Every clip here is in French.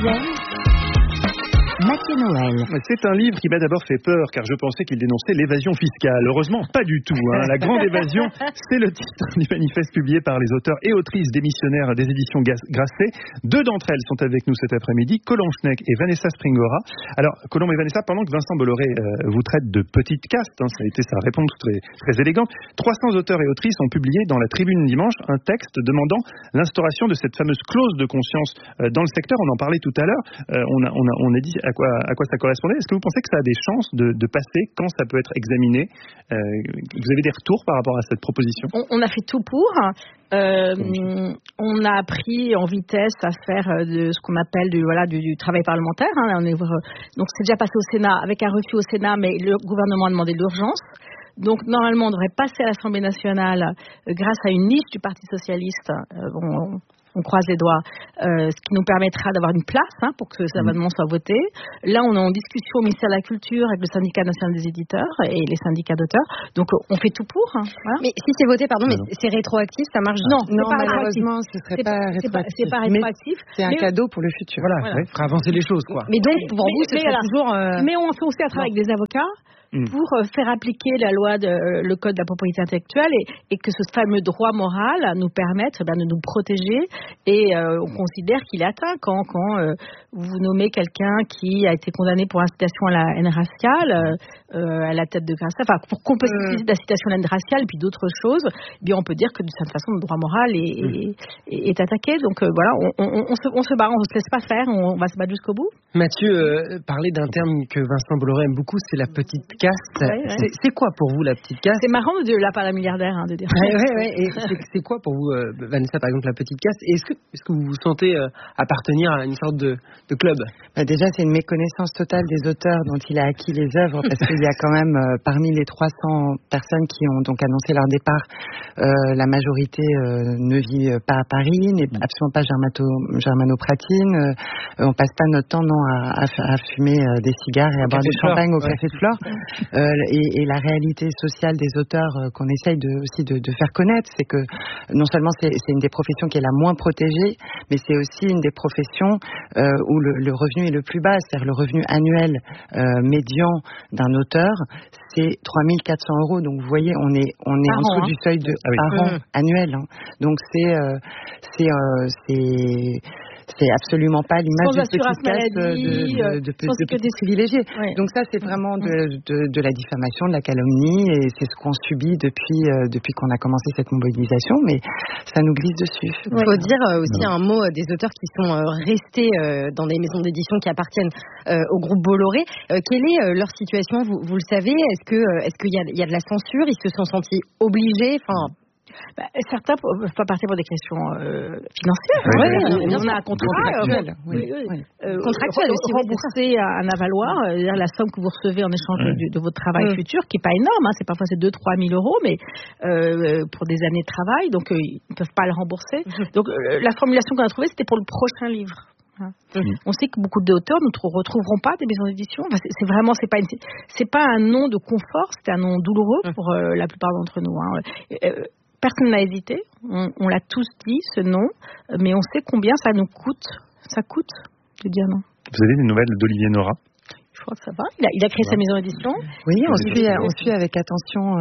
Parisienne, Mathieu Noël. C'est un livre qui m'a d'abord fait peur car je pensais qu'il dénonçait l'évasion fiscale. Heureusement, pas du tout. La grande évasion, c'est le titre du manifeste publié par les auteurs et autrices démissionnaires des éditions Grasset. Deux d'entre elles sont avec nous cet après-midi, Colombe Schneck et Vanessa Springora. Alors, Colombe et Vanessa, pendant que Vincent Bolloré vous traite de petite caste, ça a été sa réponse très, très élégante, 300 auteurs et autrices ont publié dans la Tribune dimanche un texte demandant l'instauration de cette fameuse clause de conscience dans le secteur. On en parlait tout à l'heure. On a dit à quoi ça correspondait. Est-ce que vous pensez que ça a des chances de passer quand ça peut être examiné? Vous avez des retours par rapport à cette proposition? On a fait tout pour. On a appris en vitesse à faire de ce qu'on appelle du travail parlementaire. Donc c'est déjà passé au Sénat avec un refus au Sénat, mais le gouvernement a demandé de l'urgence. Donc normalement on devrait passer à l'Assemblée nationale grâce à une niche du Parti socialiste. On croise les doigts, ce qui nous permettra d'avoir une place pour que cet amendement soit voté. Là, on est en discussion au ministère de la Culture avec le syndicat national des éditeurs et les syndicats d'auteurs. Donc, on fait tout pour. Voilà. Mais si c'est voté, mais c'est rétroactif, ça marche? Non, malheureusement, ce serait pas rétroactif. C'est pas rétroactif. C'est un cadeau pour le futur. Voilà. Faire avancer les choses, quoi. Mais donc, pour vous, ce serait toujours... Mais on fait aussi un travail avec des avocats pour faire appliquer la loi le code de la propriété intellectuelle et que ce fameux droit moral nous permette de nous protéger et on considère qu'il est atteint quand vous nommez quelqu'un qui a été condamné pour incitation à la haine raciale à la tête de Grasset, pour compléter d'incitation à la haine raciale et puis d'autres choses, bien on peut dire que de cette façon le droit moral est attaqué. Donc voilà, on se bat, on ne se laisse pas faire, on va se battre jusqu'au bout. Mathieu parlait d'un terme que Vincent Bolloré aime beaucoup, c'est la petite caste. Ouais. C'est quoi pour vous la petite caste? C'est marrant de dire là par la milliardaire de dire. Ouais. Et c'est quoi pour vous, Vanessa, par exemple, la petite caste? Et est-ce que vous vous sentez appartenir à une sorte de club? Déjà, c'est une méconnaissance totale des auteurs dont il a acquis les œuvres, parce qu'il y a quand même parmi les 300 personnes qui ont donc annoncé leur départ, la majorité ne vit pas à Paris, n'est absolument pas germanopratine. On passe pas notre temps à fumer des cigares et à boire du champagne au Café de Flore. Et la réalité sociale des auteurs qu'on essaye aussi de faire connaître, c'est que non seulement c'est une des professions qui est la moins protégée, mais c'est aussi une des professions où le revenu est le plus bas, c'est-à-dire le revenu annuel médian d'un auteur, c'est 3 400 €. Donc vous voyez, on est en dessous du seuil par an annuel. Donc c'est absolument pas l'image de petite caste de privilégiés. Ouais. Donc ça, c'est vraiment de la diffamation, de la calomnie, et c'est ce qu'on subit depuis qu'on a commencé cette mobilisation, mais ça nous glisse dessus. Il faut dire aussi un mot des auteurs qui sont restés dans des maisons d'édition qui appartiennent au groupe Bolloré. Quelle est leur situation, vous le savez? Est-ce qu'il y a de la censure? Ils se sont sentis obligés? Certains peuvent pas partir pour des questions financières. On a un contrat contractuel aussi, rembourser un avaloir, c'est-à-dire la somme que vous recevez en échange de votre travail futur, qui est pas énorme. C'est parfois 2-3 000 €, mais pour des années de travail, donc ils ne peuvent pas le rembourser. Donc la formulation qu'on a trouvée, c'était pour le prochain livre. On sait que beaucoup d'auteurs ne retrouveront pas des maisons d'édition. C'est pas un nom de confort, c'est un nom douloureux pour la plupart d'entre nous. Personne n'a hésité, on l'a tous dit, ce nom, mais on sait combien ça nous coûte. Ça coûte de dire non. Vous avez des nouvelles d'Olivier Nora? Je crois que ça va. Il a créé sa maison d'édition. Oui, on suit avec attention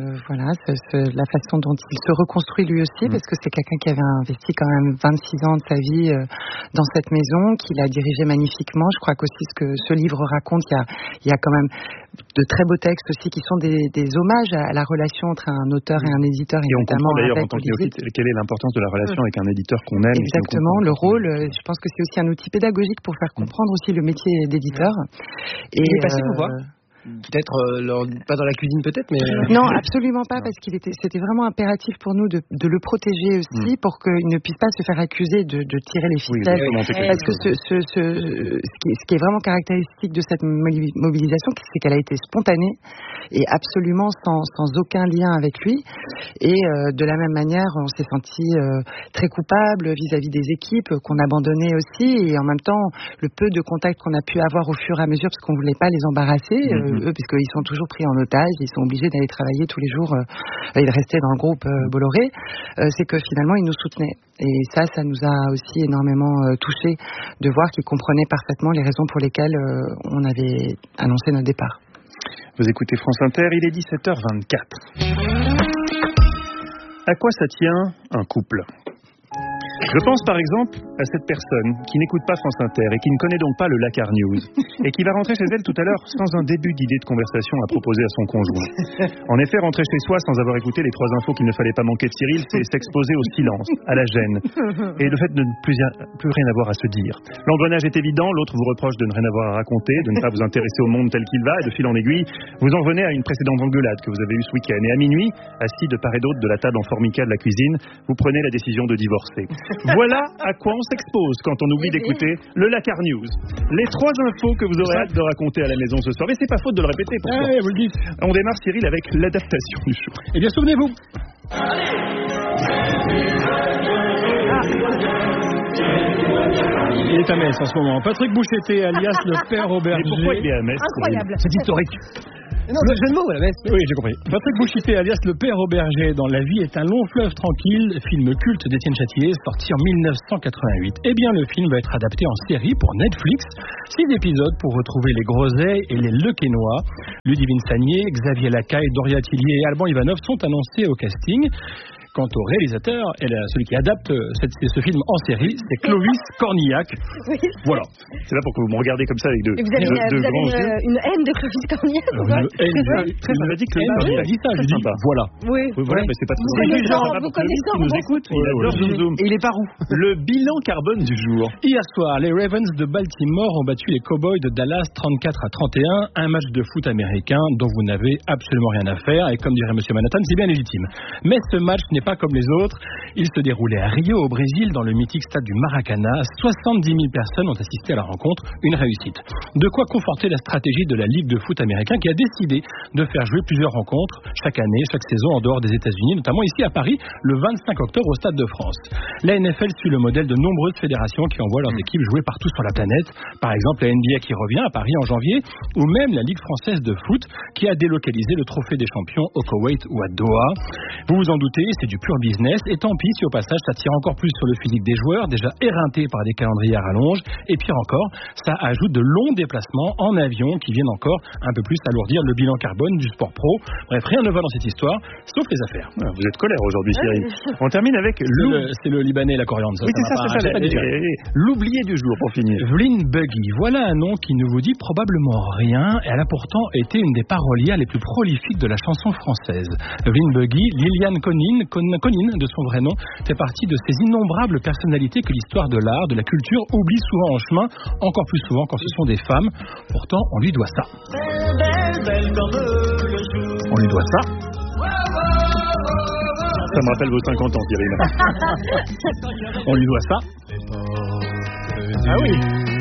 la façon dont il se reconstruit lui aussi, parce que c'est quelqu'un qui avait investi quand même 26 ans de sa vie dans cette maison, qu'il a dirigée magnifiquement. Je crois qu'aussi ce que ce livre raconte, il y a quand même de très beaux textes aussi qui sont des hommages à la relation entre un auteur et un éditeur. Et on comprend d'ailleurs en tant qu'éditeur quelle est l'importance de la relation avec un éditeur qu'on aime. Exactement, le rôle. Je pense que c'est aussi un outil pédagogique pour faire comprendre aussi le métier d'éditeur. Et il est passé ou pas? Peut-être, pas dans la cuisine peut-être, mais... Non, absolument pas, parce c'était vraiment impératif pour nous de le protéger aussi, pour qu'il ne puisse pas se faire accuser de tirer les ficelles. Parce que ce qui est vraiment caractéristique de cette mobilisation, c'est qu'elle a été spontanée et absolument sans aucun lien avec lui. Et de la même manière, on s'est senti très coupable vis-à-vis des équipes qu'on abandonnait aussi, et en même temps, le peu de contacts qu'on a pu avoir au fur et à mesure, parce qu'on voulait pas les embarrasser, eux, puisqu'ils sont toujours pris en otage, ils sont obligés d'aller travailler tous les jours et de rester dans le groupe Bolloré, c'est que finalement ils nous soutenaient. Et ça nous a aussi énormément touchés de voir qu'ils comprenaient parfaitement les raisons pour lesquelles on avait annoncé notre départ. Vous écoutez France Inter, il est 17h24. À quoi ça tient un couple ? Je pense par exemple à cette personne qui n'écoute pas France Inter et qui ne connaît donc pas le Lakar News et qui va rentrer chez elle tout à l'heure sans un début d'idée de conversation à proposer à son conjoint. En effet, rentrer chez soi sans avoir écouté les 3 infos qu'il ne fallait pas manquer de Cyril, c'est s'exposer au silence, à la gêne et le fait de ne plus rien avoir à se dire. L'engrenage est évident, l'autre vous reproche de ne rien avoir à raconter, de ne pas vous intéresser au monde tel qu'il va et de fil en aiguille, vous en venez à une précédente engueulade que vous avez eue ce week-end. Et à minuit, assis de part et d'autre de la table en formica de la cuisine, vous prenez la décision de divorcer. Voilà à quoi on s'expose quand on oublie d'écouter le Lakar News. Les 3 infos que vous aurez hâte de raconter à la maison ce soir. Et c'est pas faute de le répéter. Vous le dites. On démarre, Cyril, avec l'adaptation du show. Eh bien, souvenez-vous. Il est à Metz en ce moment. Patrick Bouchetté, alias le père Auberger. Mais pourquoi il est à Metz ? Incroyable. C'est historique. Non, c'est le jeu de mots, la Metz. Oui, j'ai compris. Patrick Bouchetté, alias le père Auberger, dans La vie est un long fleuve tranquille, film culte d'Étienne Châtillier, sorti en 1988. Eh bien, le film va être adapté en série pour Netflix. 6 épisodes pour retrouver les Groseilles et les Lequesnois. Ludivine Sagnier, Xavier Lacaille, Doria Tillier et Alban Ivanov sont annoncés au casting. Quant au réalisateur, celui qui adapte ce film en série, c'est Clovis Cornillac. Oui. Voilà. C'est là pour que vous me regardez comme ça avec deux vous avez grands yeux. une haine de Clovis Cornillac ou quoi? Très sympathique. Il a dit ça, je dis voilà. Oui. Voilà, mais c'est pas très Vous connaissez nous écoute. Il adore Zoom Zoom. Et il est par où? Le bilan carbone du jour. Hier soir, les Ravens de Baltimore ont battu les Cowboys de Dallas 34-31. Un match de foot américain dont vous n'avez absolument rien à faire. Et comme dirait Monsieur Manhattan, c'est bien légitime. Mais ce match n'est pas comme les autres. Il se déroulait à Rio, au Brésil, dans le mythique stade du Maracanã. 70 000 personnes ont assisté à la rencontre. Une réussite. De quoi conforter la stratégie de la Ligue de foot américain qui a décidé de faire jouer plusieurs rencontres chaque année, chaque saison en dehors des États-Unis, notamment ici à Paris, le 25 octobre au Stade de France. La NFL suit le modèle de nombreuses fédérations qui envoient leurs équipes jouer partout sur la planète. Par exemple, la NBA qui revient à Paris en janvier, ou même la Ligue française de foot qui a délocalisé le trophée des champions au Koweït ou à Doha. Vous vous en doutez, c'est du pur business. Et tant pis si au passage ça tire encore plus sur le physique des joueurs, déjà éreintés par des calendriers à rallonge. Et pire encore, ça ajoute de longs déplacements en avion qui viennent encore un peu plus alourdir le bilan carbone du sport pro. Bref, rien ne va dans cette histoire, sauf les affaires. Vous êtes colère aujourd'hui, Cyril. On termine avec c'est le Libanais et la coriandre. Oui, c'est ça. L'oublié du jour pour finir. Vlyn Buggy. Voilà un nom qui ne vous dit probablement rien. Elle a pourtant été une des parolières les plus prolifiques de la chanson française. Vlyn Buggy, Liliane Conine, de son vrai nom, fait partie de ces innombrables personnalités que l'histoire de l'art, de la culture oublie souvent en chemin, encore plus souvent quand ce sont des femmes. Pourtant, on lui doit ça. On lui doit ça. Ça me rappelle vos 50 ans, Cyril. On lui doit ça. Ah oui.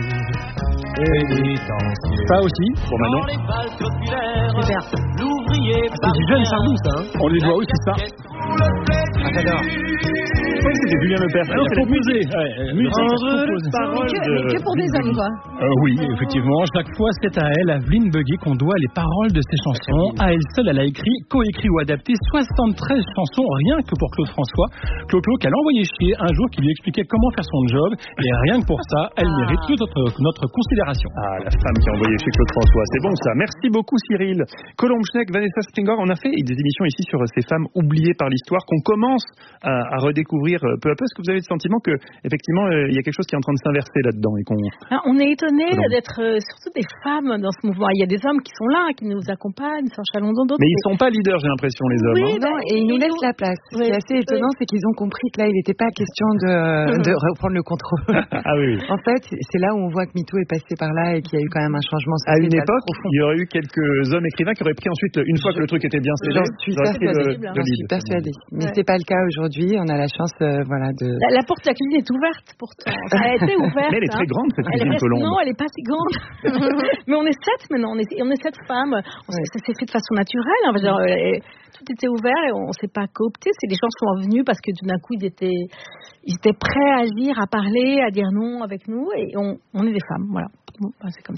Ça aussi, pour Manon. Super. C'est du jeune Sardou, ça. Hein. On lui doit aussi ça. J'adore. C'est Julien Lepers. Alors, c'est proposé. Mais que pour des hommes, quoi. Oui, effectivement. Chaque fois, c'est à elle, à Vlyn Buggy, qu'on doit les paroles de ses chansons. À elle seule, elle a écrit, coécrit ou adapté 73 chansons, rien que pour Claude François. Claude qu'elle a envoyé chier un jour, qui lui expliquait comment faire son job. Et rien que pour ça, elle mérite toute notre considération. Ah, la femme qui a envoyé chez Claude François. C'est bon, ça. Merci beaucoup, Cyril. Colombe Schneck, Vanessa Springor, on a fait des émissions ici sur ces femmes oubliées par l'histoire qu'on commence à redécouvrir peu à peu. Est-ce que vous avez le sentiment que effectivement il y a quelque chose qui est en train de s'inverser là-dedans et qu'on... On est étonné d'être surtout des femmes dans ce mouvement. Il y a des hommes qui sont là, qui nous accompagnent, Serge Chalandon, d'autres. Mais ils sont pas leaders, j'ai l'impression, les hommes. Oui, et ils nous laissent la place. Ce qui est assez étonnant, c'est qu'ils ont compris que là, il n'était pas question de reprendre le contrôle. Ah oui. En fait, c'est là où on voit que MeToo est passé par là et qu'il y a eu quand même un changement. À une époque, il y aurait eu quelques hommes écrivains qui auraient pris ensuite, une fois que le truc était bien scellé, j'en suis persuadée. Mais c'est pas le cas aujourd'hui. On a la chance, de. La porte de la cuisine est ouverte pourtant. Ça a été ouverte. Mais elle est très grande cette cuisine Colombe. Non, elle est pas si grande. Mais on est 7 maintenant. On est 7 femmes. Ça s'est fait de façon naturelle. Hein. Tout était ouvert et on s'est pas coopté. C'est des gens qui sont venus parce que tout d'un coup ils étaient prêts à agir, à parler, à dire non avec nous et on est des femmes. Voilà. C'est comme ça.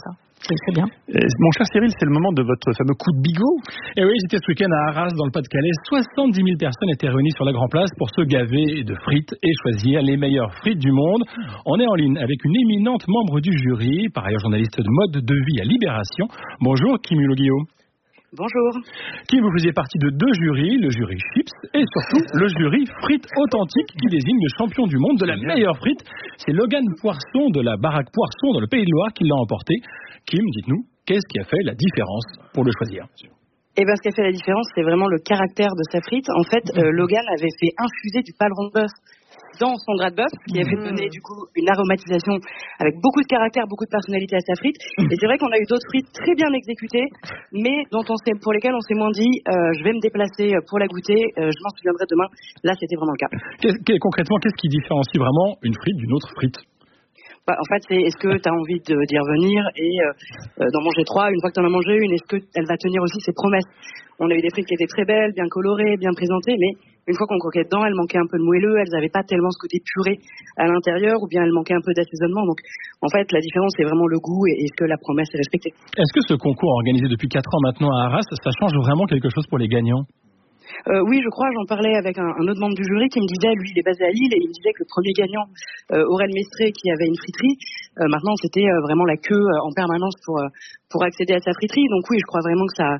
C'est très bien. Mon cher Cyril, c'est le moment de votre fameux coup de bigot. Et oui, j'étais ce week-end à Arras, dans le Pas-de-Calais. 70 000 personnes étaient réunies sur la Grand Place pour se gaver de frites et choisir les meilleures frites du monde. On est en ligne avec une éminente membre du jury, par ailleurs journaliste de mode de vie à Libération. Bonjour, Kim Hulot-Guillaume. Bonjour. Kim, vous faisiez partie de 2 jurys, le jury Chips et surtout le jury Frites Authentiques qui désigne le champion du monde de la meilleure frite. C'est Logan Poisson de la baraque Poisson dans le Pays de Loire qui l'a emporté. Kim, dites-nous, qu'est-ce qui a fait la différence pour le choisir? Eh bien, ce qui a fait la différence, c'est vraiment le caractère de sa frite. En fait, Logan avait fait infuser du paleron de bœuf dans son gras de bœuf, ce qui avait donné du coup une aromatisation avec beaucoup de caractère, beaucoup de personnalité à sa frite. Et c'est vrai qu'on a eu d'autres frites très bien exécutées, mais pour lesquelles on s'est moins dit je vais me déplacer pour la goûter, je m'en souviendrai demain. Là, c'était vraiment le cas. Concrètement, qu'est-ce qui différencie vraiment une frite d'une autre frite? En fait, c'est est-ce que tu as envie d'y revenir et d'en manger 3 une fois que tu en as mangé une, est-ce qu'elle va tenir aussi ses promesses? On a eu des frites qui étaient très belles, bien colorées, bien présentées, mais une fois qu'on croquait dedans, elles manquaient un peu de moelleux, elles n'avaient pas tellement ce côté puré à l'intérieur, ou bien elles manquaient un peu d'assaisonnement. Donc, en fait, la différence, c'est vraiment le goût et est-ce que la promesse est respectée. Est-ce que ce concours organisé depuis 4 ans maintenant à Arras, ça change vraiment quelque chose pour les gagnants? Oui, je crois, j'en parlais avec un autre membre du jury qui me disait, lui, il est basé à Lille, et il me disait que le premier gagnant, Aurel Mestré, qui avait une friterie, maintenant c'était vraiment la queue en permanence pour accéder à sa friterie. Donc oui, je crois vraiment que ça